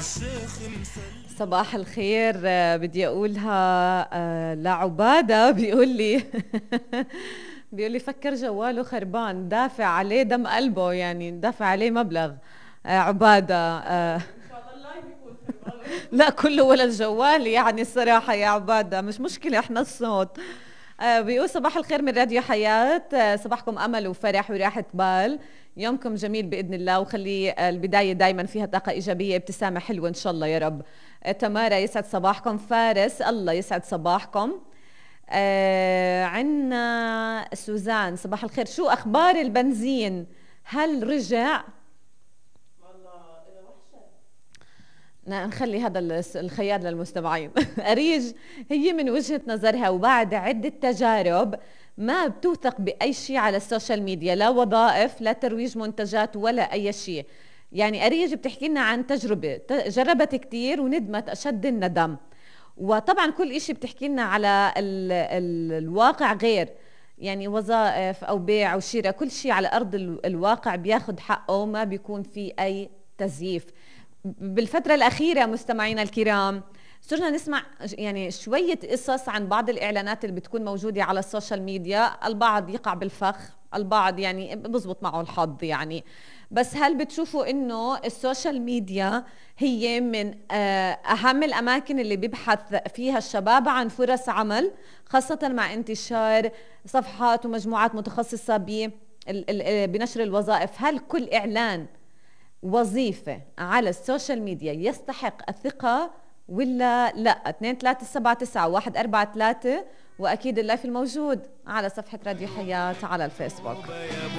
صباح الخير. بدي اقولها لعبادة بيقول لي بيقول لي فكر جواله خربان، دافع عليه دم قلبه، يعني دافع عليه مبلغ. عبادة لا كله ولا الجوال يعني الصراحة يا عبادة، مش مشكلة احنا الصوت. بيقول صباح الخير من راديو حياة، صباحكم أمل وفرح وراحة بال، يومكم جميل بإذن الله، وخلي البداية دايما فيها طاقة إيجابية، ابتسامة حلوة إن شاء الله يا رب. تمارا يسعد صباحكم، فارس الله يسعد صباحكم. عنا سوزان صباح الخير، شو أخبار البنزين؟ هل رجع؟ نخلي هذا الخيار للمستمعين. أريج هي من وجهة نظرها وبعد عدة تجارب ما بتوثق بأي شيء على السوشيال ميديا، لا وظائف لا ترويج منتجات ولا أي شيء. يعني أريج بتحكي لنا عن تجربة جربت كتير وندمت أشد الندم، وطبعا كل إشي بتحكي لنا على الواقع غير، يعني وظائف أو بيع أو شراء، كل شيء على أرض الواقع بياخد حقه، ما بيكون في أي تزييف. بالفترة الأخيرة مستمعينا الكرام صرنا نسمع يعني شوية قصص عن بعض الإعلانات اللي بتكون موجودة على السوشيال ميديا، البعض يقع بالفخ، البعض يعني بزبط معه الحظ يعني. بس هل بتشوفوا إنه السوشيال ميديا هي من أهم الأماكن اللي بيبحث فيها الشباب عن فرص عمل، خاصة مع انتشار صفحات ومجموعات متخصصة بنشر الوظائف؟ هل كل إعلان وظيفة على السوشيال ميديا يستحق الثقة ولا لا؟ 2-3-7-9-1-4-3، وأكيد اللايف الموجود على صفحة راديو حياة على الفيسبوك.